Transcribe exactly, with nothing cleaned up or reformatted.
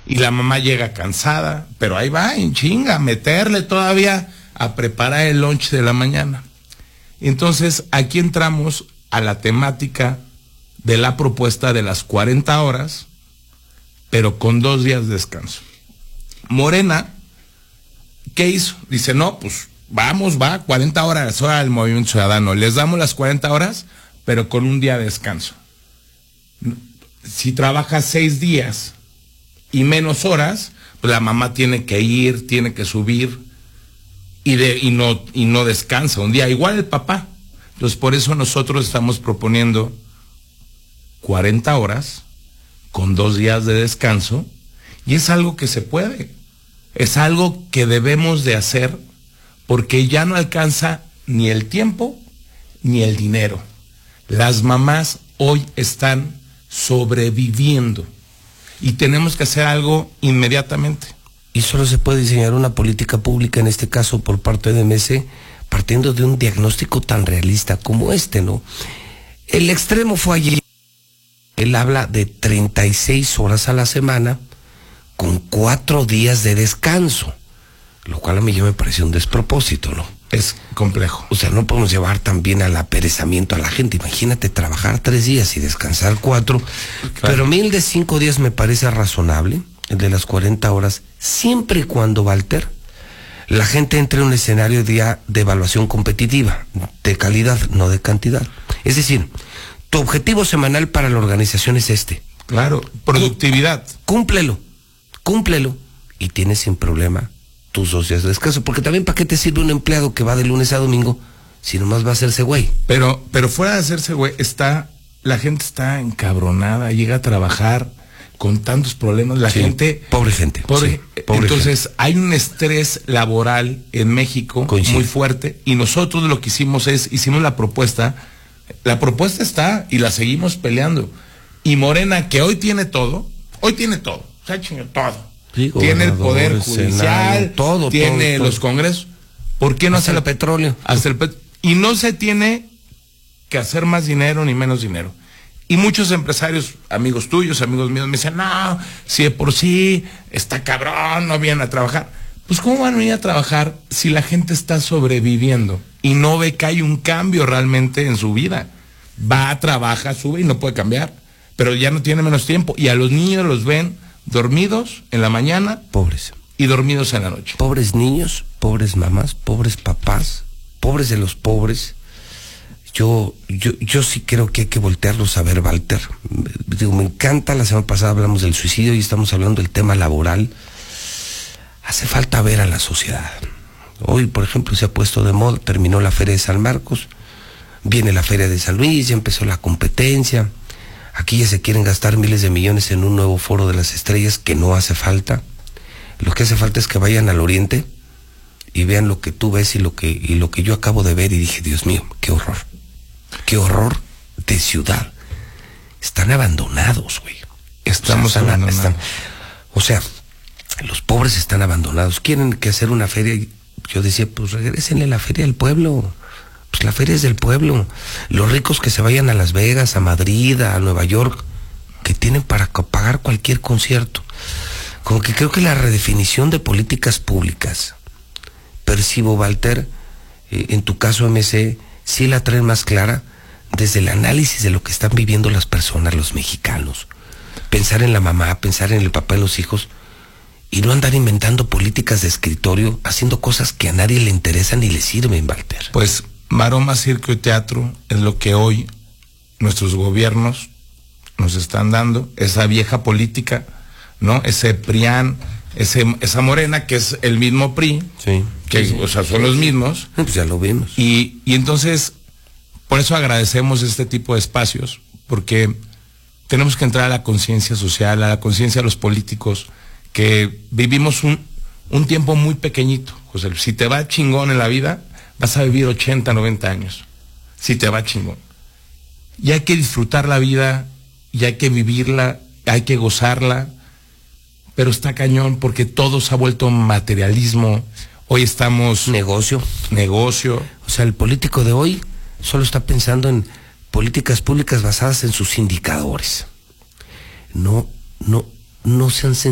Y la mamá llega cansada, pero ahí va, en chinga, a meterle todavía a preparar el lunch de la mañana. Entonces, aquí entramos a la temática de la propuesta de las cuarenta horas, pero con dos días de descanso. Morena, ¿qué hizo? Dice, no, pues vamos, va, cuarenta horas, hora del Movimiento Ciudadano. Les damos las cuarenta horas, pero con un día de descanso. Si trabajas seis días y menos horas, pues la mamá tiene que ir, tiene que subir y, de, y, no, y no descansa un día. Igual el papá. Entonces, por eso nosotros estamos proponiendo cuarenta horas con dos días de descanso, y es algo que se puede. Es algo que debemos de hacer porque ya no alcanza ni el tiempo ni el dinero. Las mamás hoy están sobreviviendo y tenemos que hacer algo inmediatamente. Y solo se puede diseñar una política pública, en este caso por parte de M C, partiendo de un diagnóstico tan realista como este, ¿no? El extremo fue allí. Él habla de treinta y seis horas a la semana con cuatro días de descanso, lo cual a mí ya me pareció un despropósito, ¿no? Es complejo. O sea, no podemos llevar también al aperezamiento a la gente. Imagínate trabajar tres días y descansar cuatro. Claro. Pero a mí el de cinco días me parece razonable, el de las cuarenta horas, siempre y cuando, Walter, la gente entre en un escenario de, de evaluación competitiva, de calidad, no de cantidad. Es decir, tu objetivo semanal para la organización es este. Claro, productividad. Cúmplelo, cúmplelo y tienes sin problema tus dos días de descanso, porque también ¿para qué te sirve un empleado que va de lunes a domingo si nomás va a hacerse güey? Pero, pero fuera de hacerse güey, está, la gente está encabronada, llega a trabajar con tantos problemas, la sí, gente... Pobre gente. Pobre, sí, pobre entonces, gente. Hay un estrés laboral en México Coincido. muy fuerte, y nosotros lo que hicimos es, hicimos la propuesta, la propuesta está, y la seguimos peleando, y Morena, que hoy tiene todo, hoy tiene todo, o sea, chingo, todo. Sí, tiene el poder judicial, Senado, todo, tiene todo, los todo. congresos. ¿Por qué no hasta hace el petróleo? Hasta el pet y no se tiene que hacer más dinero ni menos dinero. Y muchos empresarios, amigos tuyos, amigos míos, me dicen, no, si de por sí está cabrón, no vienen a trabajar. Pues ¿cómo van a venir a trabajar si la gente está sobreviviendo y no ve que hay un cambio realmente en su vida? Va, trabaja, sube y no puede cambiar, pero ya no tiene menos tiempo. Y a los niños los ven dormidos en la mañana, pobres, y dormidos en la noche. Pobres niños, pobres mamás, pobres papás, pobres de los pobres. Yo, yo, yo sí creo que hay que voltearlos a ver, Walter. Digo, me encanta, la semana pasada hablamos del suicidio y estamos hablando del tema laboral. Hace falta ver a la sociedad. Hoy, por ejemplo, se ha puesto de moda, terminó la Feria de San Marcos, viene la Feria de San Luis, ya empezó la competencia. Aquí ya se quieren gastar miles de millones en un nuevo foro de las estrellas que no hace falta. Lo que hace falta es que vayan al oriente y vean lo que tú ves y lo que, y lo que yo acabo de ver y dije, Dios mío, qué horror. Qué horror de ciudad. Están abandonados, güey. Estamos o sea, están, abandonados. Están, o sea, los pobres están abandonados. Quieren que hacer una feria. Yo decía, pues regrésenle a la feria del pueblo. Pues la feria es del pueblo. Los ricos que se vayan a Las Vegas, a Madrid, a Nueva York, que tienen para pagar cualquier concierto. Como que creo que la redefinición de políticas públicas, percibo, Walter, eh, en tu caso M C, sí la traen más clara desde el análisis de lo que están viviendo las personas, los mexicanos. Pensar en la mamá, pensar en el papá y los hijos, y no andar inventando políticas de escritorio, haciendo cosas que a nadie le interesan ni le sirven, Walter. Pues maroma, circo y teatro es lo que hoy nuestros gobiernos nos están dando, esa vieja política, ¿no? Ese PRIAN, ese, esa Morena, que es el mismo P R I, sí, que sí, o sea, son sí, los sí. mismos. Pues ya lo vimos. Y, y entonces, por eso agradecemos este tipo de espacios, porque tenemos que entrar a la conciencia social, a la conciencia de los políticos, que vivimos un, un tiempo muy pequeñito, José. Si te va chingón en la vida, vas a vivir ochenta, noventa años. Si te va chingón. Y hay que disfrutar la vida, y hay que vivirla, hay que gozarla, pero está cañón porque todo se ha vuelto materialismo. Hoy estamos... Negocio. Negocio. O sea, el político de hoy solo está pensando en políticas públicas basadas en sus indicadores. No, no, no se han